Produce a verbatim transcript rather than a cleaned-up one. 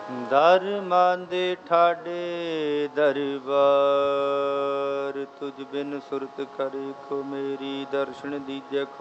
ਦਰ ਮਾਂਦੇ ਠਾਡੇ ਦਰਬਾਰ, ਤੁਝ ਬਿਨ ਸੁਰਤ ਕਰੇ ਕੋ ਮੇਰੀ, ਦਰਸ਼ਨ ਦੀਜੈ